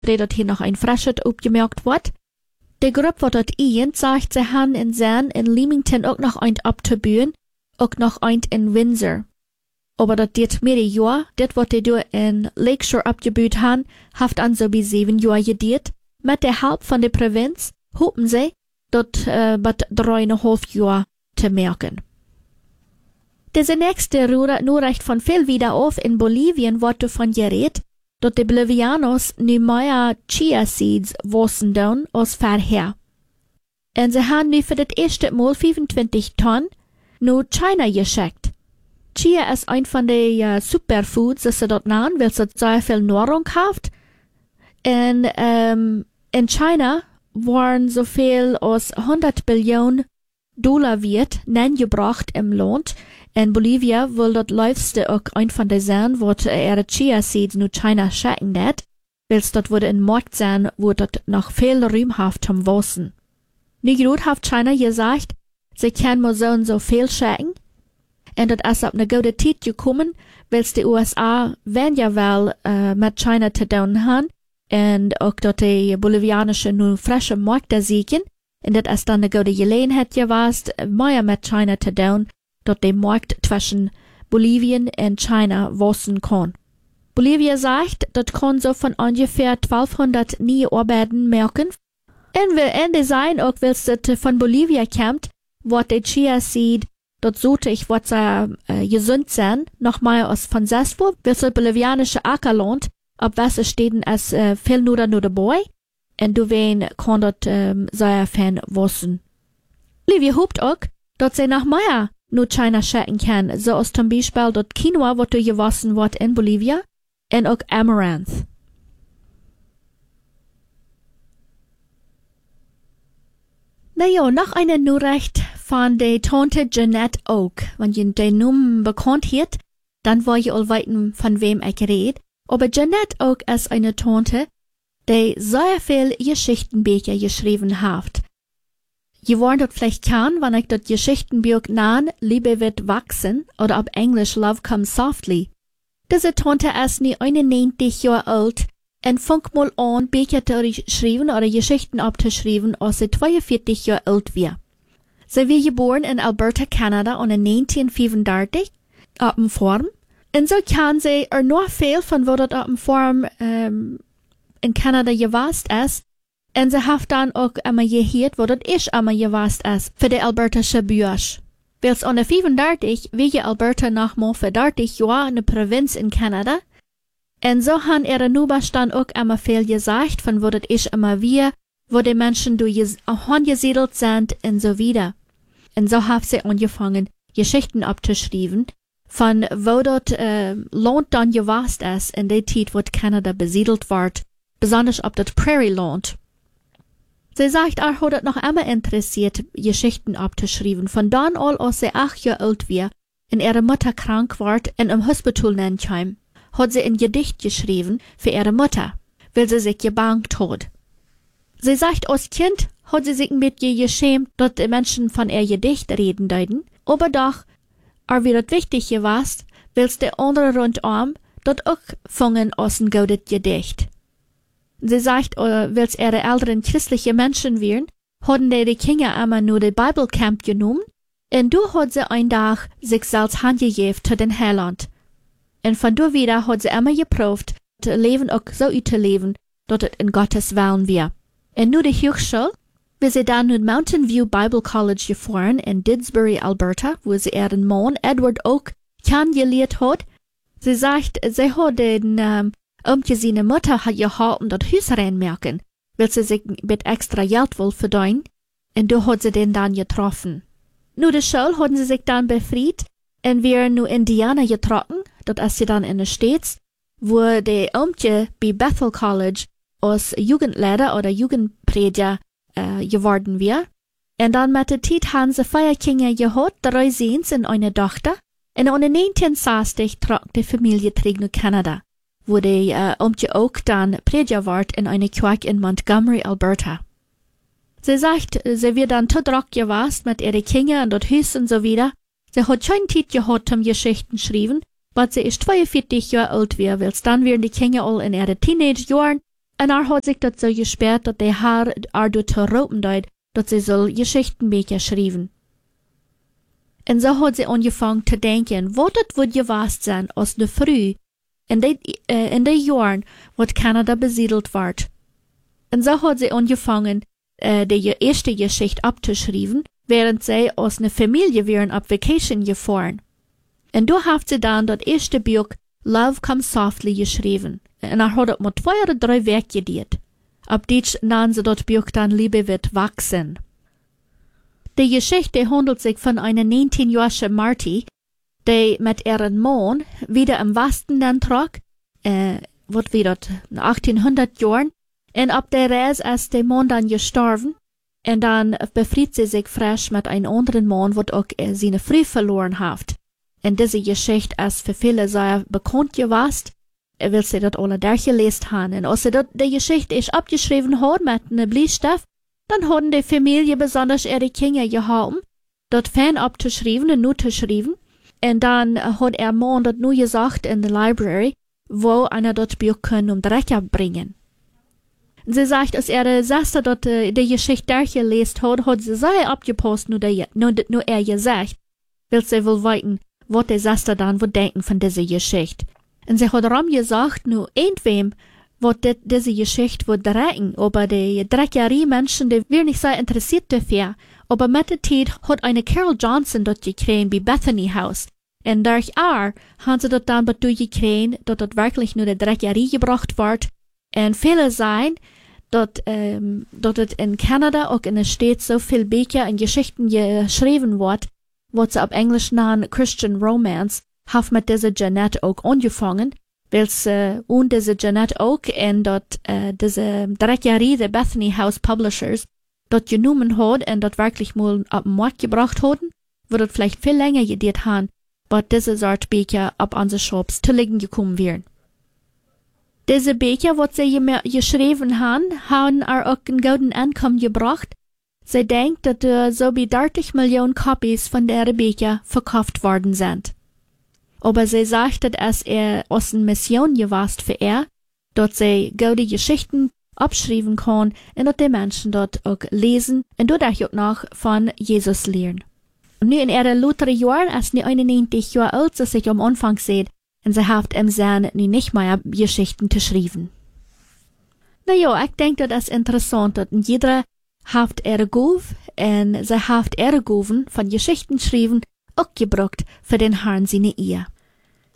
dort hier noch ein Freshet aufgemerkt wird. Die Gruppe, was dort sagt, sie haben in Zan in Leamington auch noch ein abzubühen, auch noch ein in Windsor. Aber das geht mehrere Jahre, das, was die da in Lakeshore abgebüht haben, haft an so bis 7 Jahre gedauert. Mit der Halb von der Provinz hoffen sie, dort mit 3,5 Jahre zu merken. Diese nächste Nachricht von viel wieder auf in Bolivien wird davon geredet, dass die Bolivianos nu mehr Chia Seeds wachsen down als vorher. Und sie haben nu für das erste Mal 25 Tonnen nur China geschickt. Chia ist ein von den Superfoods, das sie dort nahen, weil sie sehr viel Nahrung hat. Und in China waren so viel als $100 Billionen wert gebracht im Land. In Bolivia will das läufste auch ein von den sein, wo ihre Chia Seeds nur China schicken net, weil dort wurde in Markt sein, wo dort noch viel Rühmhaft zum Wassen. Nu gut hat China gesagt, sie kann mal so und so viel schicken. Und das ist ab ne gute Zeit gekommen, weil die USA wenn ja wel mit China zu tun haben, und auch dort die bolivianische nun frische Märkte siegen, und das ist dann ne gute Gelegenheit gewesen, mehr mit China zu tun, dort der Markt zwischen Bolivien und China wachsen kann. Bolivien sagt, dort kann so von ungefähr 1200 neue Arbeiten merken. Und wir Ende sein, auch weil es von Bolivien kommt, wird der Chia Seed, dort sollte ich, was gesund sein, noch mal aus von Sespo, weil es bolivianische Ackerland, ab was stehen als viel nur dabei, und du wen kann dort sehr fan wachsen. Bolivien hofft auch, dass sie noch mehr nur China schicken kann, so als zum Beispiel dort Quinoa, was du gewassen wird in Bolivia, und auch Amaranth. Naja, noch eine Nachricht von der Tante Jeanette Oak. Wenn ihr den Namen bekannt habt, dann wollt ihr all weiten, von wem ich rede. Aber Jeanette Oak ist eine Tante, die sehr viel Geschichtenbücher geschrieben hat. Je wollen dort vielleicht kennen, wenn ich dort Geschichtenbuch nahen, Liebe wird wachsen, oder auf Englisch Love Comes Softly. Diese Tante ist nie 91 Jahre alt und fängt mal an, Bücher zu schreiben oder Geschichten abzuschreiben, als sie 42 Jahre alt war. Sie war geboren in Alberta, Kanada, und in 1935 auf dem Farm. Und so kann sie noch viel von wo dort auf dem Farm in Kanada gewesen ist. Und sie hat dann auch einmal gehört, wo das ich einmal gewesen ist, für die albertische Bücher. Weil es an der 35 wie Alberta nochmal für 30 Jahre eine Provinz in Kanada. Und so haben ihre Nubers dann auch einmal viel gesagt, von wo das ich einmal wir, wo die Menschen angesiedelt sind und so wieder. Und so hat sie angefangen, Geschichten abzuschreiben, von wo dort Land dann gewesen ist, in der Zeit, wo Kanada besiedelt wird, besonders auf das Prairie-Land. Sie sagt, hat es noch einmal interessiert, Geschichten abzuschreiben, von dann an, als sie 8 Jahre alt war, und ihre Mutter krank war und im Hospital kam, hat sie ein Gedicht geschrieben für ihre Mutter, weil sie sich gebangt hat. Sie sagt, als Kind hat sie sich ein bisschen geschämt, dass die Menschen von ihr Gedicht reden deuten, aber doch, wie das wichtig gewesen, weil die anderen rundum dort auch fangen aus ein gutes Gedicht. Sie sagt, weil ihre älteren christliche Menschen wären, hatten die Kinder einmal nur die Bibelcamp genommen, und du hat sie ein Tag sich selbst handgegeben zu den Heiland. Und von da wieder hat sie immer geprüft, das Leben auch so zu leben, dass es in Gottes Willen war. Und nur die Hochschule, wie sie dann nun Mountain View Bible College gefahren in Didsbury, Alberta, wo sie ihren Mann Edward Oak kennengelernt hat. Sie sagt, sie hat den seine Mutter hat gehalten, das Haus reinmerken, weil sie sich mit extra Geld wohl verdienen, und da hat sie den dann getroffen. Nur die Schule haben sie sich dann befreit, und wir nur Indiana getroffen, das ist sie dann in der States, wo die bei Bethel College als Jugendlehrer oder Jugendprediger geworden wir. Und dann mit der Zeit haben sie 4 Kinder gehabt, 3 Sehens und eine Tochter, und in 1960 trug die Familie zurück nach Kanada, wo die auch dann Prediger ward in einer Kirche in Montgomery, Alberta. Sie sagt, sie wird dann zu drock gewesen mit ihren Kindern und das Haus und so wieder. Sie hat schon Zeit gehabt zum Geschichten schreiben, aber sie ist 42 Jahre alt, weil dann werden die Kinder all in ihren Teenage-Jahren, En hat sich dat so gesperrt, dat de haar door te roepen deed, dat ze soll Geschichtenbücher schrijven. En so hat sie angefangen zu denken, wat het would gewast zijn als de früh, in de Jahren, wat Kanada besiedelt ward. En so hat sie angefangen, die erste Geschichte abzuschreiben, während sie aus einer Familie wären auf Vacation gefahren. En du habt sie dann das erste Buch Love Comes Softly geschrieben. En hat het mit 2 oder 3 Werke gedaan. Auf Deutsch nannen sie das Buch dann Liebe wird wachsen. Die Geschichte handelt sich von einer 19-jährigen Marty, die mit ihrem Mann wieder im Westen dann trug, wat wie dat, 1800 Jahren, en op der Reise ist der Mann dann gestorben, en dann befriedet sie sich frisch mit einem anderen Mann, wat auch seine Frau verloren hat. En diese Geschichte ist für viele sehr bekannt gewesen, weil sie das alle durchgelesen haben. Und als sie die Geschichte ist abgeschrieben hat mit einem Bleistift, dann haben die Familie besonders ihre Kinder geholfen, das Fan abzuschreiben und nur zu schreiben. Und dann hat ihr Mann das nur gesagt in der Library, wo einer das Buch können Dreck abbringen. Sie sagt, als ihre Schwester dort die Geschichte durchgelesen hat sie sehr abgepasst, nur er gesagt, weil sie will wissen, was die Schwester dann wohl denken von dieser Geschichte. Und sie hat Ram gesagt, nur irgendwem, was diese Geschichte wohl drecken, aber die Dreckerie-Menschen, die wir nicht sehr interessiert dafür, aber mit der Zeit hat eine Carol Johnson dort gekriegt bei Bethany House. Und durch haben sie dort dann gekriegt, dass dort wirklich nur die Dreckerie gebracht wird. Und viele sagen, dass in Kanada auch in der Stadt so viel Bücher und Geschichten geschrieben wird, was sie auf Englisch nennen Christian Romance, hat mit dieser Jeanette auch angefangen, weil sie und diese Jeanette auch und dort diese Dreckerie der Bethany House Publishers dort genommen hat und dort wirklich mal auf den Markt gebracht haben, würde es vielleicht viel länger gedauert haben, bis diese Sorte Bücher auf unsere Shops zu liegen gekommen wären. Diese Bücher, was sie geschrieben haben auch ein golden Einkommen gebracht. Sie denkt, dass so wie 30 Millionen Copies von der Bücher verkauft worden sind. Aber sie sagt, dass aus einer Mission gewesen für dass sie gute Geschichten abschreiben kann und dass die Menschen dort auch lesen und dadurch auch noch von Jesus lernen. Nu in ihre lutere Jahren ist sie 91 Jahre alt, so sich am Anfang sieht, und sie hat im Sinn nicht mehr Geschichten zu schreiben. Naja, ich denke, das ist interessant, dass jeder hat ihre Gabe und sie hat ihre Gaben von Geschichten schreiben auch gebraucht für den Herrn seine Ehe.